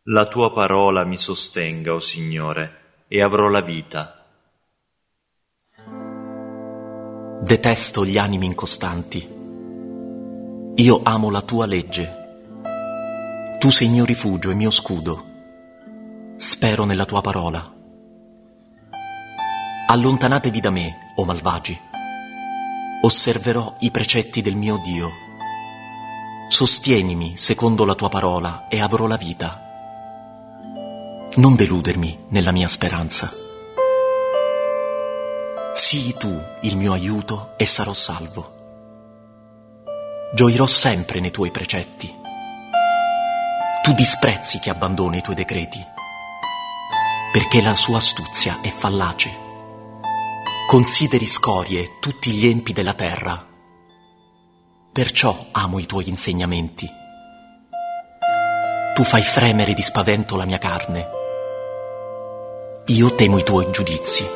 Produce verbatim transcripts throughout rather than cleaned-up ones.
La tua parola mi sostenga, o Signore, e avrò la vita. Detesto gli animi incostanti. Io amo la tua legge. Tu sei il mio rifugio e mio scudo. Spero nella tua parola. Allontanatevi da me, o malvagi. Osserverò i precetti del mio Dio. Sostienimi secondo la tua parola e avrò la vita. Non deludermi nella mia speranza. Sii tu il mio aiuto e sarò salvo. Gioirò sempre nei tuoi precetti. Tu disprezzi chi abbandona i tuoi decreti, perché la sua astuzia è fallace. Consideri scorie tutti gli empi della terra. Perciò amo i tuoi insegnamenti. Tu fai fremere di spavento la mia carne. Io temo i tuoi giudizi.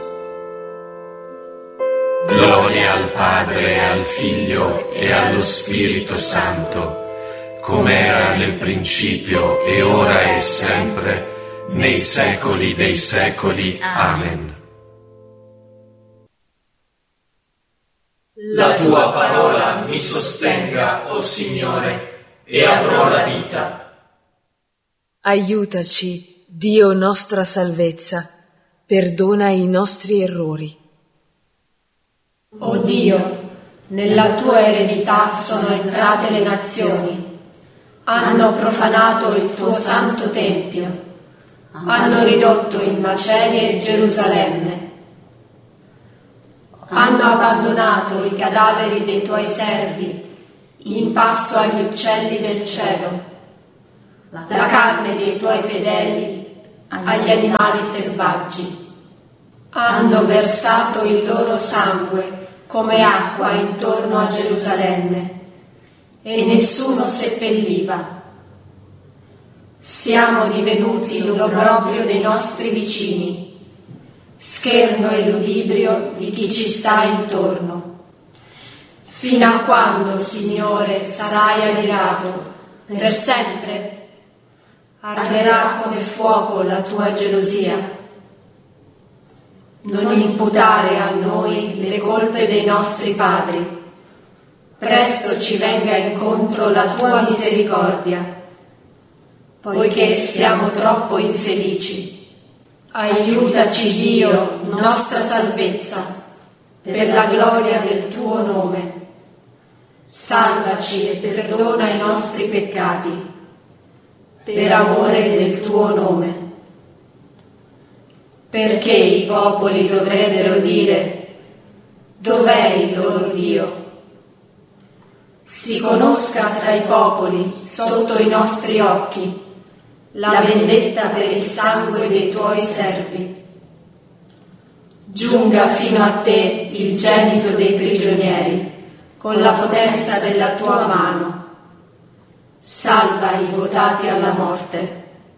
Gloria al Padre, e al Figlio e allo Spirito Santo, come era nel principio e ora e sempre, nei secoli dei secoli. Amen. La tua parola mi sostenga, o Signore, e avrò la vita. Aiutaci, Dio nostra salvezza, perdona i nostri errori. O Dio, nella tua eredità sono entrate le nazioni, hanno profanato il tuo santo tempio, hanno ridotto in macerie Gerusalemme, hanno abbandonato i cadaveri dei tuoi servi in pasto agli uccelli del cielo, la carne dei tuoi fedeli agli animali selvaggi. Hanno versato il loro sangue come acqua intorno a Gerusalemme e nessuno seppelliva. Siamo divenuti l'obbrobrio dei nostri vicini, scherno e ludibrio di chi ci sta intorno. Fino a quando, Signore, sarai adirato? Per sempre? Arderà come fuoco la tua gelosia. Non imputare a noi le colpe dei nostri padri. Presto ci venga incontro la tua misericordia, poiché siamo troppo infelici. Aiutaci, Dio, nostra salvezza, per la gloria del tuo nome. Salvaci e perdona i nostri peccati, per amore del tuo nome. Perché i popoli dovrebbero dire: dov'è il loro Dio? Si conosca tra i popoli, sotto i nostri occhi, la vendetta per il sangue dei tuoi servi. Giunga fino a te il gemito dei prigionieri, con la potenza della tua mano. Salva i votati alla morte.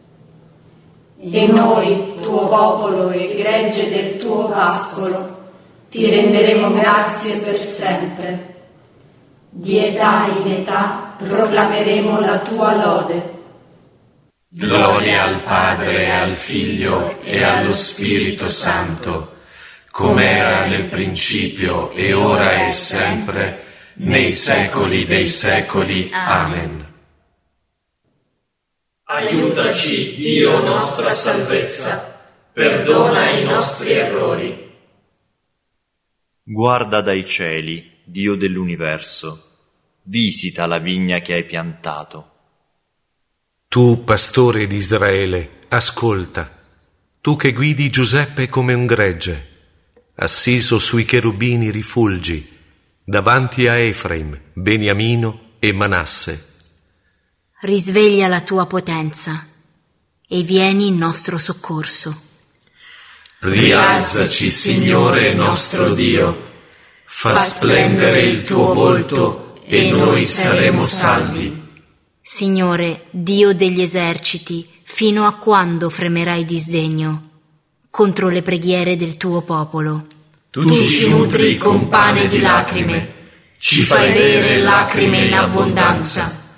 E noi, tuo popolo e gregge del tuo pascolo, ti renderemo grazie per sempre. Di età in età proclameremo la tua lode. Gloria al Padre, e al Figlio e allo Spirito Santo, come era nel principio e ora e sempre, nei secoli dei secoli. Amen. Aiutaci, Dio nostra salvezza, perdona i nostri errori. Guarda dai cieli, Dio dell'universo, visita la vigna che hai piantato. Tu, pastore di Israele, ascolta, tu che guidi Giuseppe come un gregge, assiso sui cherubini rifulgi, davanti a Efraim, Beniamino e Manasse. Risveglia la tua potenza e vieni in nostro soccorso. Rialzaci, Signore nostro Dio, fa splendere il tuo volto e noi saremo salvi. Signore, Dio degli eserciti, fino a quando fremerai di sdegno contro le preghiere del tuo popolo? Tu ci nutri con pane di lacrime, ci fai bere lacrime in abbondanza.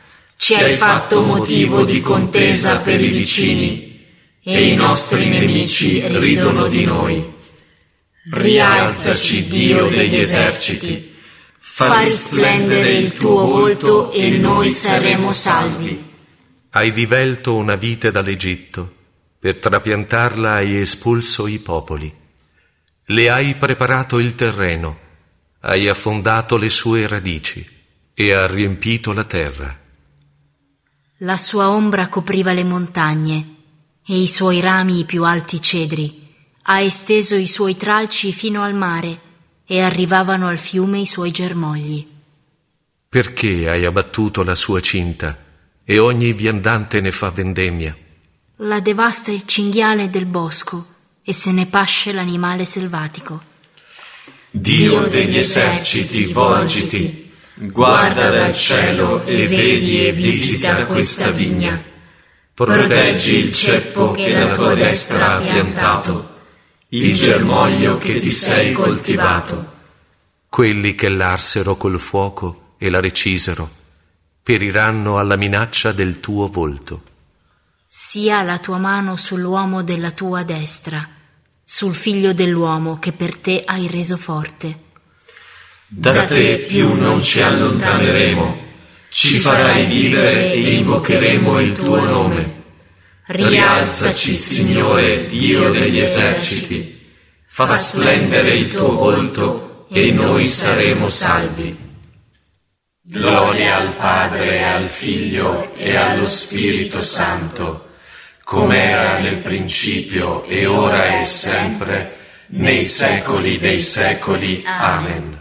ci hai fatto motivo di contesa per i vicini, e i nostri nemici ridono di noi. Rialzaci, Dio degli eserciti, fa risplendere il tuo volto e noi saremo salvi. Hai divelto una vite dall'Egitto, per trapiantarla hai espulso i popoli. Le hai preparato il terreno, hai affondato le sue radici e ha riempito la terra. La sua ombra copriva le montagne e i suoi rami i più alti cedri. Ha esteso i suoi tralci fino al mare e arrivavano al fiume i suoi germogli. Perché hai abbattuto la sua cinta e ogni viandante ne fa vendemmia? La devasta il cinghiale del bosco e se ne pasce l'animale selvatico. Dio degli eserciti, volgiti, guarda dal cielo e vedi e visita questa vigna. Proteggi il ceppo che la tua destra ha piantato, il germoglio che ti sei coltivato. Quelli che l'arsero col fuoco e la recisero periranno alla minaccia del tuo volto. Sia la tua mano sull'uomo della tua destra, sul figlio dell'uomo che per te hai reso forte. Da te più non ci allontaneremo, ci farai vivere e invocheremo il tuo nome. Rialzaci, Signore, Dio degli eserciti, fa splendere il tuo volto e noi saremo salvi. Gloria al Padre, e al Figlio e allo Spirito Santo, come era nel principio e ora e sempre, nei secoli dei secoli. Amen.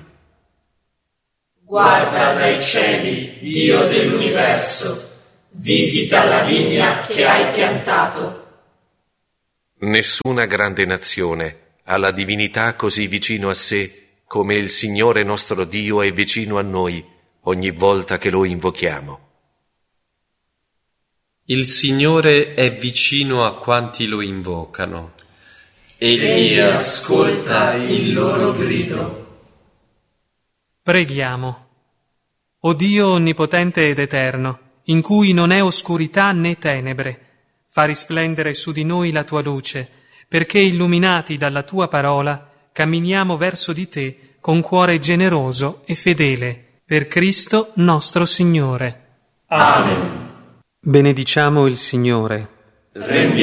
Guarda dai cieli, Dio dell'universo, visita la vigna che hai piantato. Nessuna grande nazione ha la divinità così vicino a sé come il Signore nostro Dio è vicino a noi ogni volta che lo invochiamo. Il Signore è vicino a quanti lo invocano. Egli ascolta il loro grido. Preghiamo. O Dio onnipotente ed eterno, in cui non è oscurità né tenebre, fa risplendere su di noi la tua luce, perché illuminati dalla tua parola camminiamo verso di te con cuore generoso e fedele. Per Cristo nostro Signore. Amen. Benediciamo il Signore. Rendiamo